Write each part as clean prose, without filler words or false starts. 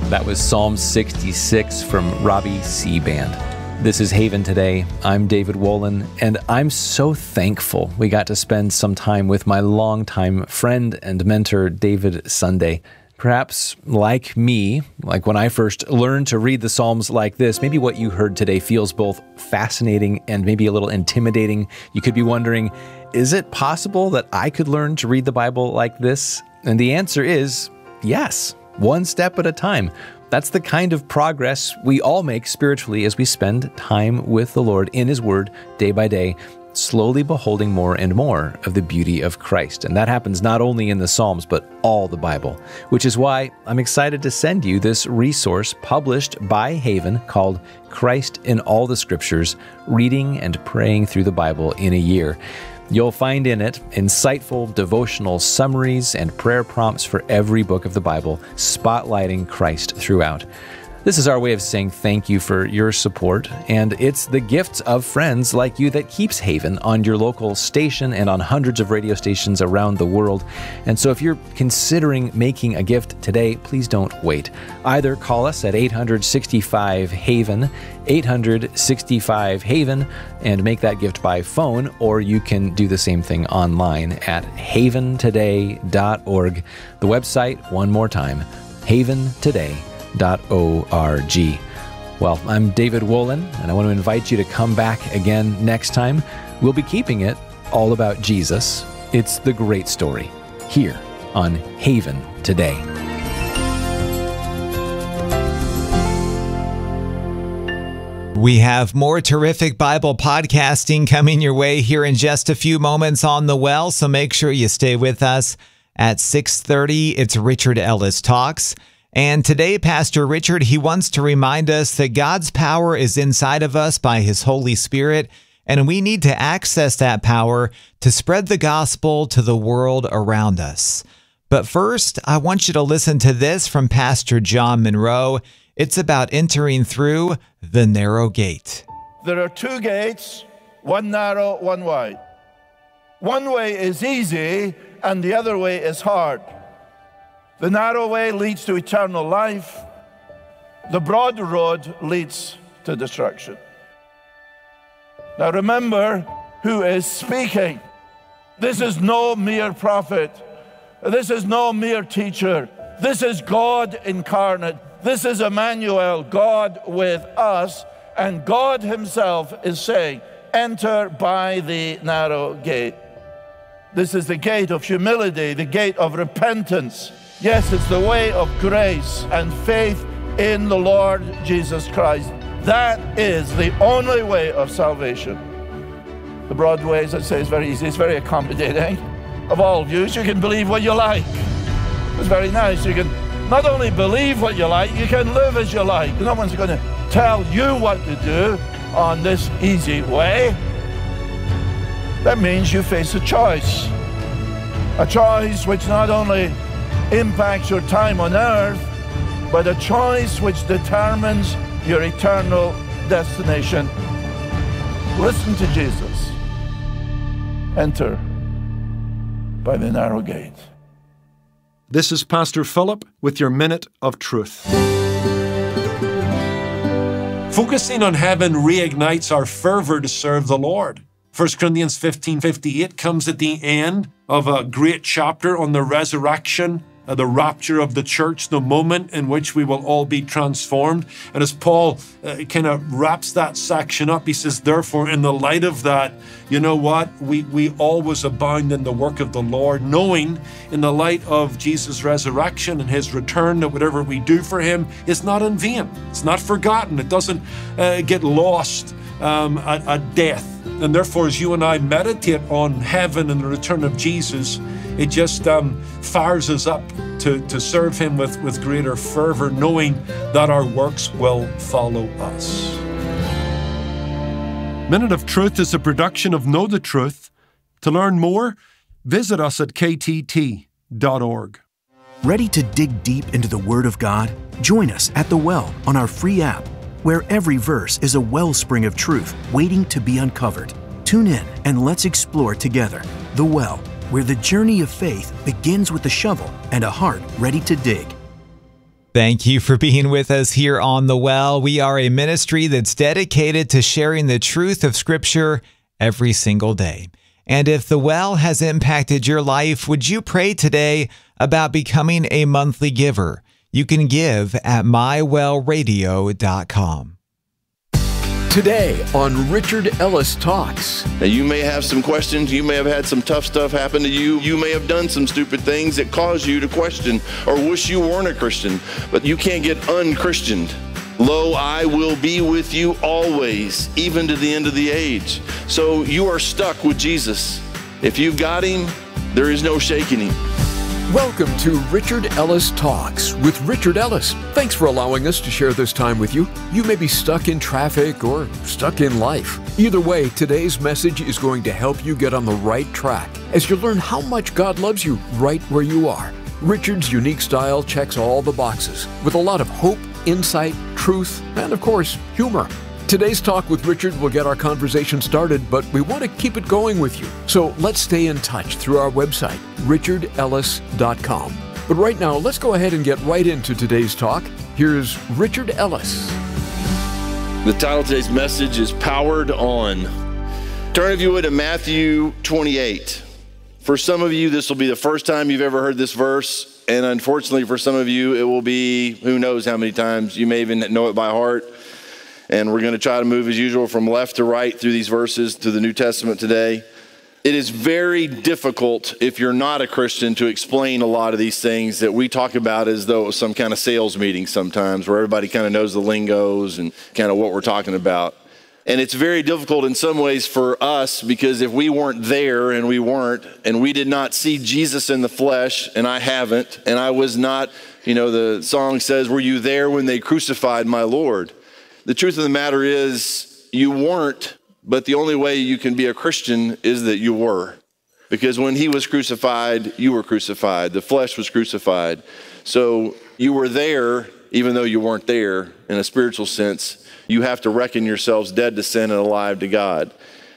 That was Psalm 66 from Robbie C. Band. This is Haven Today. I'm David Wolin, and I'm so thankful we got to spend some time with my longtime friend and mentor, David Sunday. Perhaps like me, like when I first learned to read the Psalms like this, maybe what you heard today feels both fascinating and maybe a little intimidating. You could be wondering, is it possible that I could learn to read the Bible like this? And the answer is yes, one step at a time. That's the kind of progress we all make spiritually as we spend time with the Lord in His Word day by day, slowly beholding more and more of the beauty of Christ. And that happens not only in the Psalms, but all the Bible, which is why I'm excited to send you this resource published by Haven called Christ in All the Scriptures, Reading and Praying Through the Bible in a Year. You'll find in it insightful devotional summaries and prayer prompts for every book of the Bible, spotlighting Christ throughout. This is our way of saying thank you for your support, and it's the gifts of friends like you that keeps Haven on your local station and on hundreds of radio stations around the world. And so if you're considering making a gift today, please don't wait. Either call us at 865-HAVEN, 865-HAVEN, and make that gift by phone, or you can do the same thing online at haventoday.org. The website, one more time, haventoday.org. Well, I'm David Wolin, and I want to invite you to come back again next time. We'll be keeping it all about Jesus. It's the great story here on Haven Today. We have more terrific Bible podcasting coming your way here in just a few moments on The Well, so make sure you stay with us. At 6:30, it's Richard Ellis Talks. And today, Pastor Richard, he wants to remind us that God's power is inside of us by His Holy Spirit, and we need to access that power to spread the gospel to the world around us. But first, I want you to listen to this from Pastor John Monroe. It's about entering through the narrow gate. There are two gates, one narrow, one wide. One way is easy, and the other way is hard. The narrow way leads to eternal life. The broad road leads to destruction. Now remember who is speaking. This is no mere prophet. This is no mere teacher. This is God incarnate. This is Emmanuel, God with us. And God Himself is saying, enter by the narrow gate. This is the gate of humility, the gate of repentance. Yes, it's the way of grace and faith in the Lord Jesus Christ. That is the only way of salvation. The broad way, as I say, is very easy. It's very accommodating of all views. You can believe what you like. It's very nice. You can not only believe what you like, you can live as you like. No one's going to tell you what to do on this easy way. That means you face a choice. A choice which not only impacts your time on earth, but a choice which determines your eternal destination. Listen to Jesus. Enter by the narrow gate. This is Pastor Philip with your Minute of Truth. Focusing on heaven reignites our fervor to serve the Lord. 1 Corinthians 15:58 comes at the end of a great chapter on the resurrection, the rapture of the church, the moment in which we will all be transformed. And as Paul kind of wraps that section up, he says, therefore, in the light of that, you know what? We always abound in the work of the Lord, knowing in the light of Jesus' resurrection and His return that whatever we do for Him is not in vain. It's not forgotten. It doesn't get lost at death. And therefore, as you and I meditate on heaven and the return of Jesus, it just fires us up to serve Him with greater fervor, knowing that our works will follow us. Minute of Truth is a production of Know the Truth. To learn more, visit us at ktt.org. Ready to dig deep into the Word of God? Join us at The Well on our free app, where every verse is a wellspring of truth waiting to be uncovered. Tune in and let's explore together The Well, where the journey of faith begins with a shovel and a heart ready to dig. Thank you for being with us here on The Well. We are a ministry that's dedicated to sharing the truth of Scripture every single day. And if The Well has impacted your life, would you pray today about becoming a monthly giver? You can give at mywellradio.com. Today on Richard Ellis Talks. Now, you may have some questions. You may have had some tough stuff happen to you. You may have done some stupid things that cause you to question or wish you weren't a Christian, but you can't get unchristianed. Lo, I will be with you always, even to the end of the age. So you are stuck with Jesus. If you've got him, there is no shaking him. Welcome to Richard Ellis Talks with Richard Ellis. Thanks for allowing us to share this time with you. You may be stuck in traffic or stuck in life. Either way, today's message is going to help you get on the right track as you learn how much God loves you right where you are. Richard's unique style checks all the boxes with a lot of hope, insight, truth, and of course, humor. Today's talk with Richard will get our conversation started, but we want to keep it going with you. So let's stay in touch through our website, richardellis.com. But right now, let's go ahead and get right into today's talk. Here's Richard Ellis. The title of today's message is Powered On. Turn, if you would, to Matthew 28. For some of you, this will be the first time you've ever heard this verse. And unfortunately, for some of you, it will be who knows how many times. You may even know it by heart. And we're going to try to move, as usual, from left to right through these verses to the New Testament today. It is very difficult, if you're not a Christian, to explain a lot of these things that we talk about as though it was some kind of sales meeting sometimes, where everybody kind of knows the lingos and kind of what we're talking about. And it's very difficult in some ways for us, because if we weren't there, and we did not see Jesus in the flesh, and I haven't, and I was not, the song says, were you there when they crucified my Lord? The truth of the matter is, you weren't, but the only way you can be a Christian is that you were. Because when he was crucified, you were crucified. The flesh was crucified. So you were there, even though you weren't there in a spiritual sense. You have to reckon yourselves dead to sin and alive to God.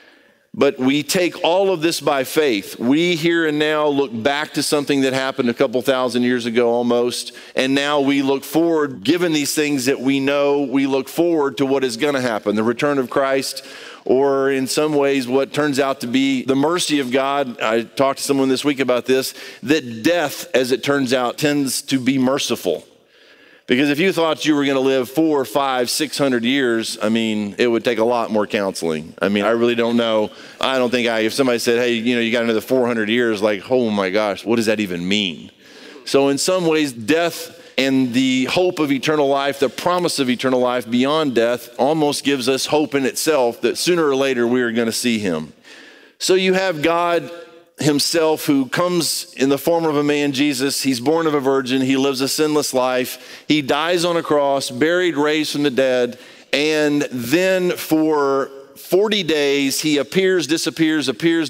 But we take all of this by faith. We here and now look back to something that happened a couple thousand years ago almost, and now we look forward, given these things that we know, we look forward to what is going to happen, the return of Christ, or in some ways what turns out to be the mercy of God. I talked to someone this week about this, that death, as it turns out, tends to be merciful. Because if you thought you were going to live 400, 500, 600 years, it would take a lot more counseling. I really don't know. I don't think if somebody said, hey, you got another 400 years, like, oh my gosh, what does that even mean? So in some ways, death and the hope of eternal life, the promise of eternal life beyond death, almost gives us hope in itself that sooner or later we are going to see him. So you have God himself, who comes in the form of a man, Jesus. He's born of a virgin. He lives a sinless life. He dies on a cross, buried, raised from the dead. And then for 40 days, he appears, disappears.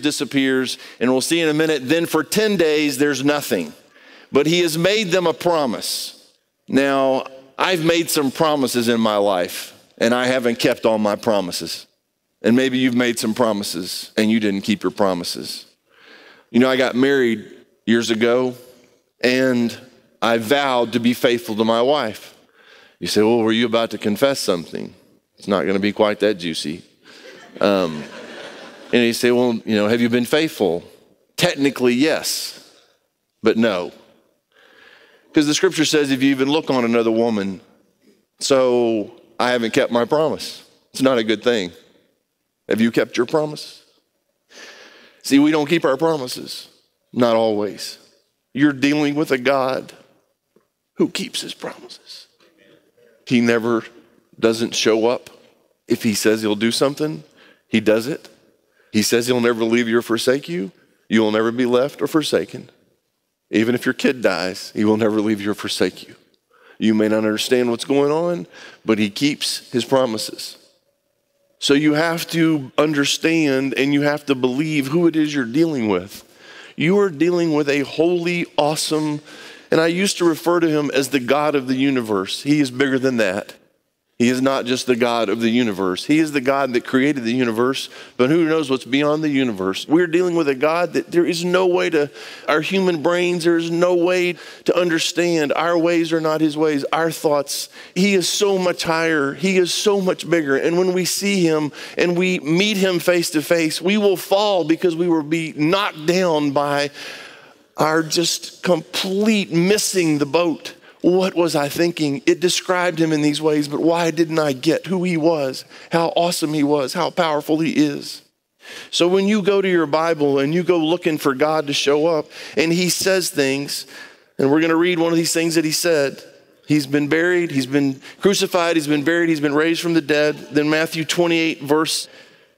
And we'll see in a minute. Then for 10 days, there's nothing. But he has made them a promise. Now, I've made some promises in my life, and I haven't kept all my promises. And maybe you've made some promises, and you didn't keep your promises. I got married years ago, and I vowed to be faithful to my wife. You say, well, were you about to confess something? It's not going to be quite that juicy. And you say, well, have you been faithful? Technically, yes, but no. Because the scripture says if you even look on another woman, so I haven't kept my promise. It's not a good thing. Have you kept your promise? See, we don't keep our promises. Not always. You're dealing with a God who keeps his promises. He never doesn't show up. If he says he'll do something, he does it. He says he'll never leave you or forsake you. You will never be left or forsaken. Even if your kid dies, he will never leave you or forsake you. You may not understand what's going on, but he keeps his promises. So you have to understand and you have to believe who it is you're dealing with. You are dealing with a holy, awesome, and I used to refer to him as the God of the universe. He is bigger than that. He is not just the God of the universe. He is the God that created the universe, but who knows what's beyond the universe. We're dealing with a God that there is no way to, our human brains, there's no way to understand. Our ways are not his ways, our thoughts. He is so much higher. He is so much bigger. And when we see him and we meet him face to face, we will fall because we will be knocked down by our just complete missing the boat. What was I thinking? It described him in these ways, but why didn't I get who he was, how awesome he was, how powerful he is? So when you go to your Bible and you go looking for God to show up and he says things, and we're going to read one of these things that he said. He's been buried, he's been crucified, he's been buried, he's been raised from the dead. Then Matthew 28, verse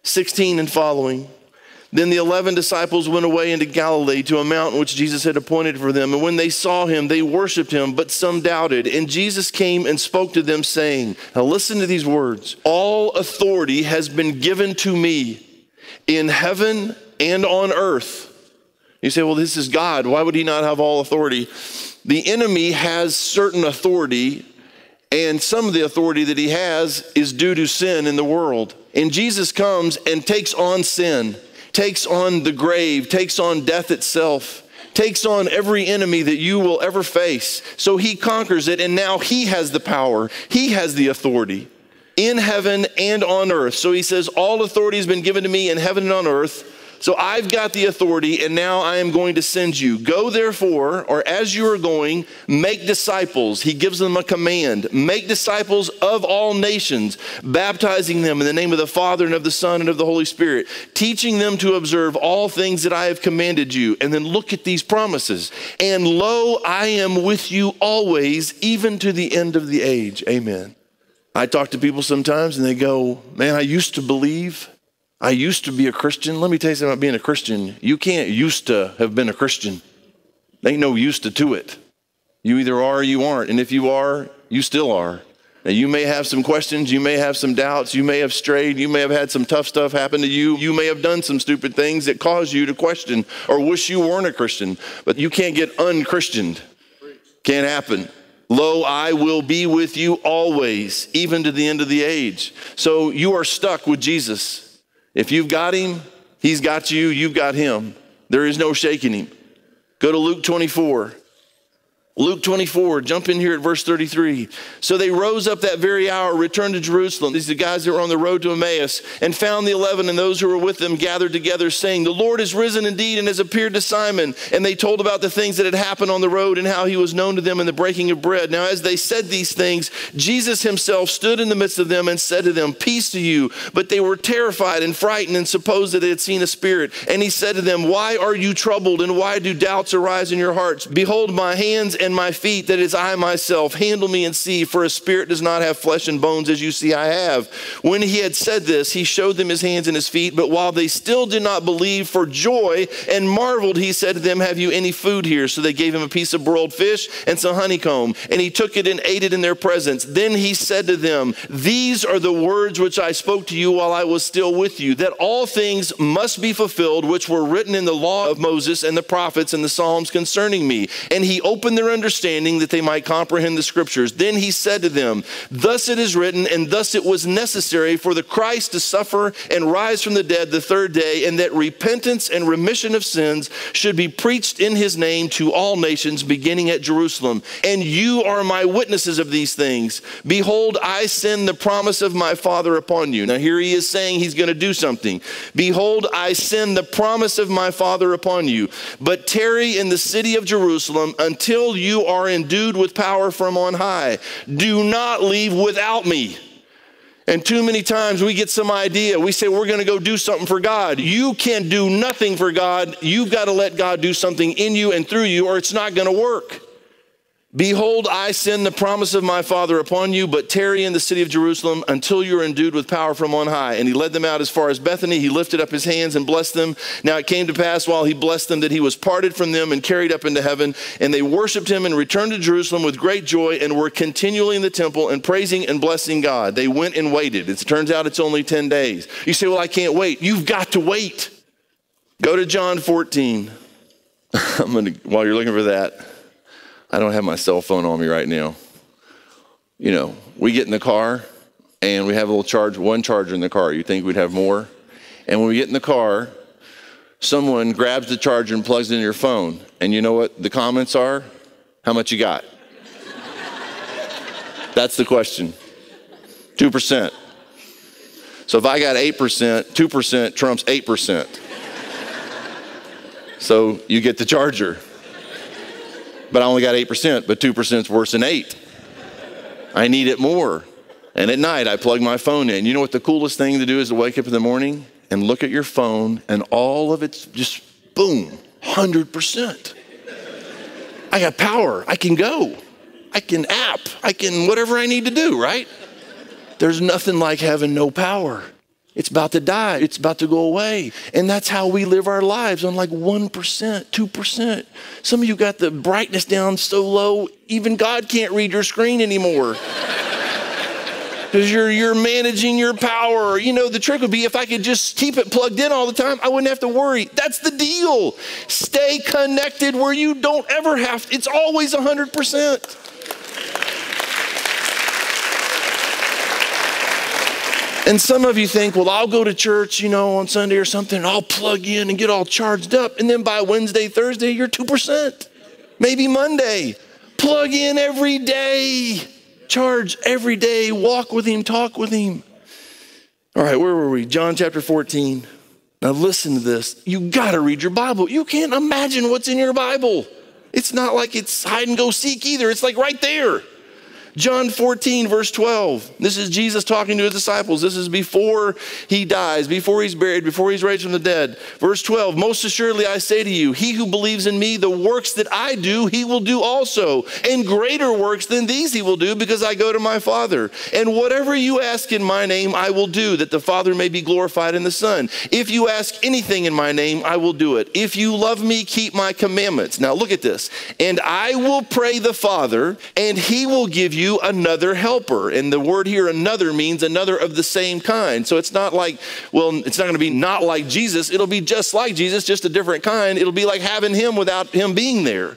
16 and following. Then the 11 disciples went away into Galilee to a mountain which Jesus had appointed for them. And when they saw him, they worshiped him, but some doubted. And Jesus came and spoke to them, saying, now listen to these words. All authority has been given to me in heaven and on earth. You say, well, this is God. Why would he not have all authority? The enemy has certain authority, and some of the authority that he has is due to sin in the world. And Jesus comes and takes on sin, takes on the grave, takes on death itself, takes on every enemy that you will ever face. So he conquers it, and now he has the power. He has the authority in heaven and on earth. So he says, all authority has been given to me in heaven and on earth. So I've got the authority, and now I am going to send you. Go therefore, or as you are going, make disciples. He gives them a command. Make disciples of all nations, baptizing them in the name of the Father and of the Son and of the Holy Spirit, teaching them to observe all things that I have commanded you. And then look at these promises. And lo, I am with you always, even to the end of the age. Amen. I talk to people sometimes and they go, man, I used to believe. I used to be a Christian. Let me tell you something about being a Christian. You can't used to have been a Christian. There ain't no used to it. You either are or you aren't. And if you are, you still are. Now, you may have some questions. You may have some doubts. You may have strayed. You may have had some tough stuff happen to you. You may have done some stupid things that cause you to question or wish you weren't a Christian. But you can't get unchristianed. Can't happen. Lo, I will be with you always, even to the end of the age. So you are stuck with Jesus. If you've got him, he's got you, you've got him. There is no shaking him. Go to Luke 24. Luke 24, jump in here at verse 33. So they rose up that very hour, returned to Jerusalem. These are the guys that were on the road to Emmaus, and found the 11 and those who were with them gathered together, saying, the Lord is risen indeed and has appeared to Simon. And they told about the things that had happened on the road and how he was known to them in the breaking of bread. Now, as they said these things, Jesus himself stood in the midst of them and said to them, peace to you. But they were terrified and frightened and supposed that they had seen a spirit. And he said to them, why are you troubled, and why do doubts arise in your hearts? Behold my hands and my feet, that is I myself. Handle me and see, for a spirit does not have flesh and bones as you see I have. When he had said this, he showed them his hands and his feet. But while they still did not believe for joy and marveled, he said to them, have you any food here? So they gave him a piece of broiled fish and some honeycomb, and he took it and ate it in their presence. Then he said to them, these are the words which I spoke to you while I was still with you, that all things must be fulfilled which were written in the law of Moses and the prophets and the Psalms concerning me. And he opened their understanding that they might comprehend the scriptures. Then he said to them, thus it is written, and thus it was necessary for the Christ to suffer and rise from the dead the third day, and that repentance and remission of sins should be preached in his name to all nations, beginning at Jerusalem. And you are my witnesses of these things. Behold, I send the promise of my Father upon you. Now here he is saying he's going to do something. Behold, I send the promise of my Father upon you. But tarry in the city of Jerusalem until you are endued with power from on high. Do not leave without me. And too many times we get some idea. We say we're going to go do something for God. You can do nothing for God. You've got to let God do something in you and through you, or it's not going to work. Behold, I send the promise of my Father upon you, but tarry in the city of Jerusalem until you are endued with power from on high. And he led them out as far as Bethany. He lifted up his hands and blessed them. Now it came to pass while he blessed them that he was parted from them and carried up into heaven. And they worshiped him and returned to Jerusalem with great joy, and were continually in the temple and praising and blessing God. They went and waited. It turns out it's only 10 days. You say, well, I can't wait. You've got to wait. Go to John 14. While you're looking for that, I don't have my cell phone on me right now. You know, we get in the car and we have one charger in the car. You think we'd have more? And when we get in the car, someone grabs the charger and plugs it in your phone. And you know what the comments are? How much you got? That's the question. 2%. So if I got 8%, 2% trumps 8%. So you get the charger. But I only got 8%, but 2% is worse than 8. I need it more. And at night, I plug my phone in. You know what the coolest thing to do is to wake up in the morning and look at your phone, and all of it's just, boom, 100%. I got power. I can go. I can app. I can whatever I need to do, right? There's nothing like having no power. It's about to die. It's about to go away. And that's how we live our lives, on like 1%, 2%. Some of you got the brightness down so low, even God can't read your screen anymore. Because you're managing your power. You know, the trick would be if I could just keep it plugged in all the time, I wouldn't have to worry. That's the deal. Stay connected where you don't ever have to. It's always 100%. And some of you think, well, I'll go to church, on Sunday or something, and I'll plug in and get all charged up. And then by Wednesday, Thursday, you're 2%. Maybe Monday. Plug in every day. Charge every day. Walk with him. Talk with him. All right, where were we? John chapter 14. Now listen to this. You got to read your Bible. You can't imagine what's in your Bible. It's not like it's hide and go seek either. It's like right there. John 14, verse 12. This is Jesus talking to his disciples. This is before he dies, before he's buried, before he's raised from the dead. Verse 12, most assuredly I say to you, he who believes in me, the works that I do, he will do also. And greater works than these he will do, because I go to my Father. And whatever you ask in my name, I will do, that the Father may be glorified in the Son. If you ask anything in my name, I will do it. If you love me, keep my commandments. Now look at this. And I will pray the Father, and he will give you another helper. And the word here, another, means another of the same kind. So it's not like, well, it's not going to be not like Jesus. It'll be just like Jesus, just a different kind. It'll be like having him without him being there.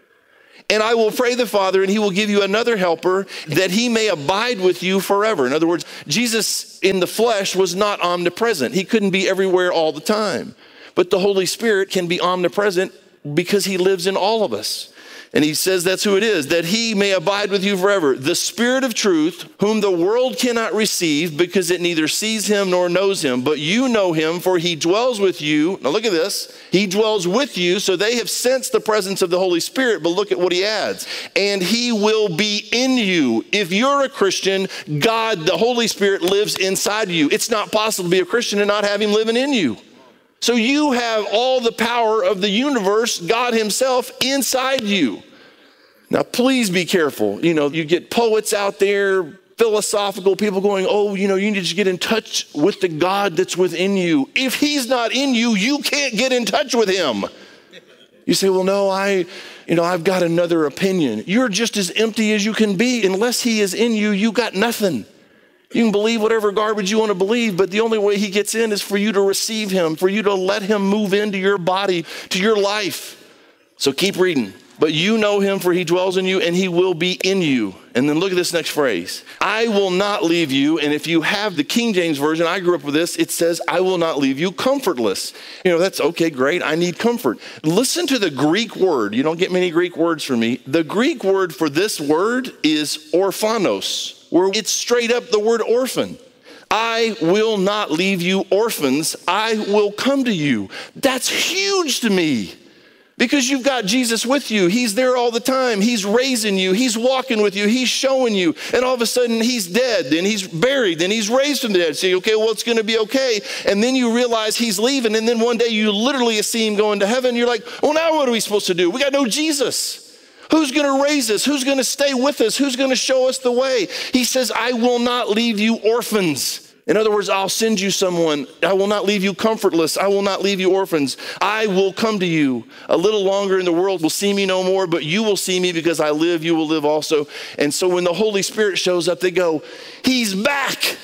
And I will pray the Father, and he will give you another helper, that he may abide with you forever. In other words, Jesus in the flesh was not omnipresent. He couldn't be everywhere all the time. But the Holy Spirit can be omnipresent because he lives in all of us. And he says that's who it is, that he may abide with you forever. The Spirit of truth, whom the world cannot receive, because it neither sees him nor knows him. But you know him, for he dwells with you. Now look at this. He dwells with you, so they have sensed the presence of the Holy Spirit. But look at what he adds. And he will be in you. If you're a Christian, God, the Holy Spirit, lives inside you. It's not possible to be a Christian and not have him living in you. So you have all the power of the universe, God himself, inside you. Now, please be careful. You get poets out there, philosophical people going, oh, you need to just get in touch with the God that's within you. If he's not in you, you can't get in touch with him. You say, well, no, I've got another opinion. You're just as empty as you can be. Unless he is in you, you got nothing. You can believe whatever garbage you want to believe, but the only way he gets in is for you to receive him, for you to let him move into your body, to your life. So keep reading. But you know him, for he dwells in you, and he will be in you. And then look at this next phrase. I will not leave you. And if you have the King James Version, I grew up with this, it says, I will not leave you comfortless. That's okay, great. I need comfort. Listen to the Greek word. You don't get many Greek words from me. The Greek word for this word is orphanos, where it's straight up the word orphan. I will not leave you orphans. I will come to you. That's huge to me. Because you've got Jesus with you. He's there all the time. He's raising you. He's walking with you. He's showing you. And all of a sudden, he's dead. Then he's buried. Then he's raised from the dead. So you okay, well, it's going to be okay. And then you realize he's leaving. And then one day you literally see him going to heaven. You're like, well, now what are we supposed to do? We got no Jesus. Who's going to raise us? Who's going to stay with us? Who's going to show us the way? He says, I will not leave you orphans. In other words, I'll send you someone. I will not leave you comfortless. I will not leave you orphans. I will come to you. A little longer and the world will see me no more, but you will see me because I live, you will live also. And so when the Holy Spirit shows up, they go, he's back.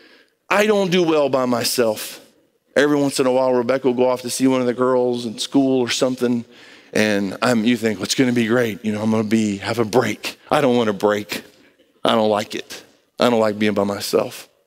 I don't do well by myself. Every once in a while, Rebecca will go off to see one of the girls in school or something. And you think, well, it's going to be great. I'm going to have a break. I don't want a break. I don't like it. I don't like being by myself.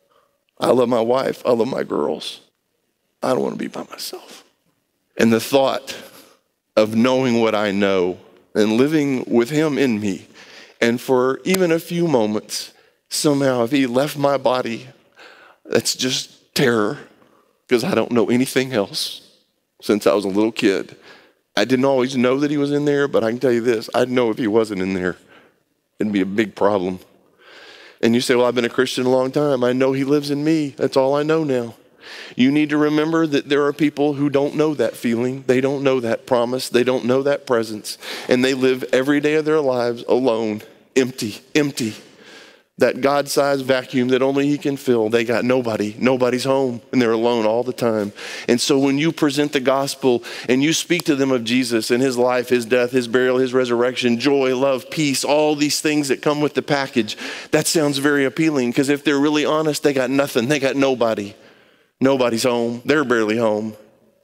I love my wife. I love my girls. I don't want to be by myself. And the thought of knowing what I know and living with him in me, and for even a few moments, somehow if he left my body, that's just terror, because I don't know anything else since I was a little kid. I didn't always know that he was in there, but I can tell you this, I'd know if he wasn't in there, it'd be a big problem. And you say, well, I've been a Christian a long time. I know he lives in me. That's all I know now. You need to remember that there are people who don't know that feeling. They don't know that promise. They don't know that presence. And they live every day of their lives alone, empty. That God-sized vacuum that only he can fill. They got nobody. Nobody's home. And they're alone all the time. And so when you present the gospel and you speak to them of Jesus and his life, his death, his burial, his resurrection, joy, love, peace, all these things that come with the package, that sounds very appealing, because if they're really honest, they got nothing. They got nobody. Nobody's home. They're barely home.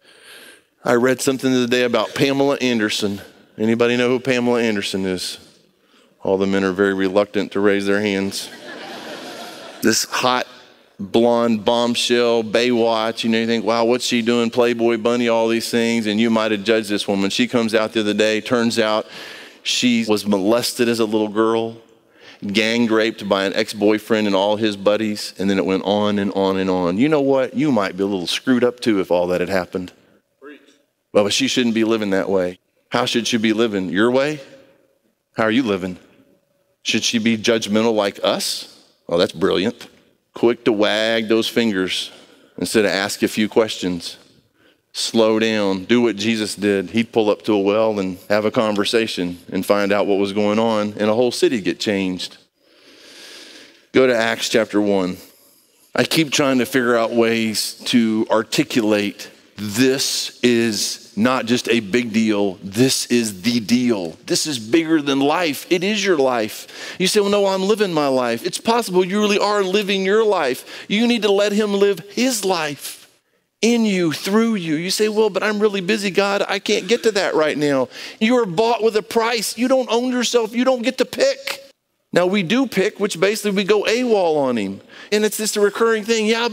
I read something today about Pamela Anderson. Anybody know who Pamela Anderson is? All the men are very reluctant to raise their hands. This hot, blonde bombshell, Baywatch, you think, wow, what's she doing? Playboy Bunny, all these things. And you might have judged this woman. She comes out the other day. Turns out she was molested as a little girl, gang raped by an ex-boyfriend and all his buddies. And then it went on and on and on. You know what? You might be a little screwed up too if all that had happened. Well, but she shouldn't be living that way. How should she be living? Your way? How are you living? Should she be judgmental like us? Oh, that's brilliant. Quick to wag those fingers instead of ask a few questions. Slow down. Do what Jesus did. He'd pull up to a well and have a conversation and find out what was going on, and a whole city get changed. Go to Acts chapter 1. I keep trying to figure out ways to articulate this is not just a big deal. This is the deal. This is bigger than life. It is your life. You say, well, no, I'm living my life. It's possible you really are living your life. You need to let him live his life in you, through you. You say, well, but I'm really busy, God. I can't get to that right now. You are bought with a price. You don't own yourself. You don't get to pick. Now we do pick, which basically we go AWOL on him. And it's just a recurring thing. Yeah,